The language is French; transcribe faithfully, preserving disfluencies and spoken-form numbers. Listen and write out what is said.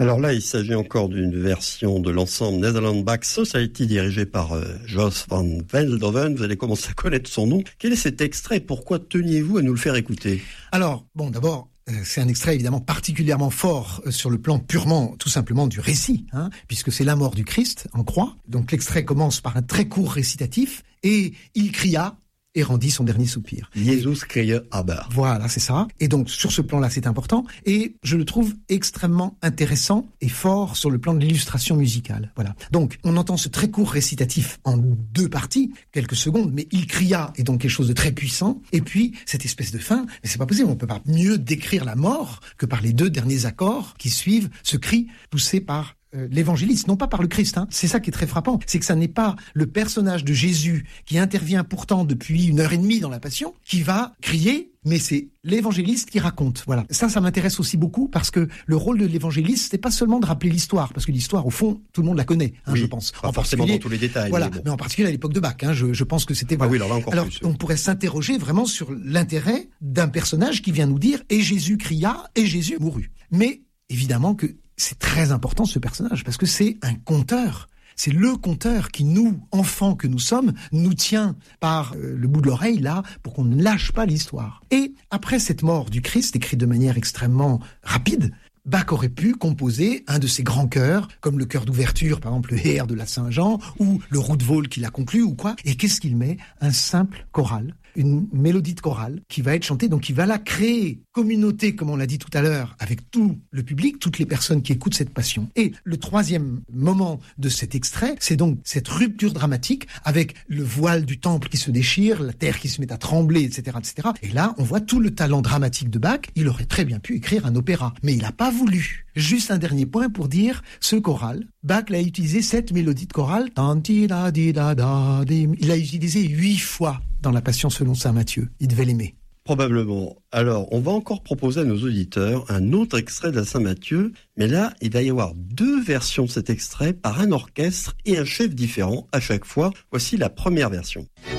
Alors là, il s'agit encore d'une version de l'ensemble Netherlands Bach Society dirigé par euh, Jos van Veldhoven. Vous allez commencer à connaître son nom. Quel est cet extrait? Pourquoi teniez-vous à nous le faire écouter? Alors, bon, d'abord, euh, c'est un extrait évidemment particulièrement fort euh, sur le plan purement, tout simplement, du récit, hein, puisque c'est la mort du Christ en croix. Donc l'extrait commence par un très court récitatif, et il cria et rendit son dernier soupir. Jesus cria aber. Voilà, c'est ça. Et donc, sur ce plan-là, c'est important. Et je le trouve extrêmement intéressant et fort sur le plan de l'illustration musicale. Voilà. Donc, on entend ce très court récitatif en deux parties, quelques secondes, mais il cria est donc quelque chose de très puissant. Et puis, cette espèce de fin, mais c'est pas possible, on peut pas mieux décrire la mort que par les deux derniers accords qui suivent ce cri poussé par Euh, l'évangéliste, non pas par le Christ. Hein. C'est ça qui est très frappant, c'est que ça n'est pas le personnage de Jésus qui intervient pourtant depuis une heure et demie dans la Passion qui va crier, mais c'est l'évangéliste qui raconte. Voilà. Ça, ça m'intéresse aussi beaucoup parce que le rôle de l'évangéliste, c'est pas seulement de rappeler l'histoire, parce que l'histoire, au fond, tout le monde la connaît, hein, oui, je pense. pas en forcément dans tous les détails. Voilà, mais, bon. mais en particulier à l'époque de Bach, hein, je, je pense que c'était. Ah voilà. oui, alors là encore alors, plus. on pourrait s'interroger vraiment sur l'intérêt d'un personnage qui vient nous dire et Jésus cria et Jésus mourut. Mais évidemment que c'est très important ce personnage parce que c'est un conteur. C'est le conteur qui nous, enfants que nous sommes, nous tient par euh, le bout de l'oreille là pour qu'on ne lâche pas l'histoire. Et après cette mort du Christ, écrite de manière extrêmement rapide, Bach aurait pu composer un de ses grands chœurs, comme le chœur d'ouverture, par exemple le Heer de la Saint-Jean, ou le Roodvol qui l'a conclu, ou quoi. Et qu'est-ce qu'il met? Un simple choral, une mélodie de chorale qui va être chantée, donc qui va la créer communauté, comme on l'a dit tout à l'heure, avec tout le public, toutes les personnes qui écoutent cette passion. Et le troisième moment de cet extrait, c'est donc cette rupture dramatique avec le voile du temple qui se déchire, la terre qui se met à trembler, et cetera, et cetera. Et là, on voit tout le talent dramatique de Bach. Il aurait très bien pu écrire un opéra, mais il n'a pas voulu. Juste un dernier point pour dire, ce choral, Bach l'a utilisé, cette mélodie de chorale, il l'a utilisé huit fois dans la Passion selon saint Matthieu. Il devait l'aimer. Probablement. Alors, on va encore proposer à nos auditeurs un autre extrait de la Saint-Matthieu, mais là, il va y avoir deux versions de cet extrait par un orchestre et un chef différent à chaque fois. Voici la première version.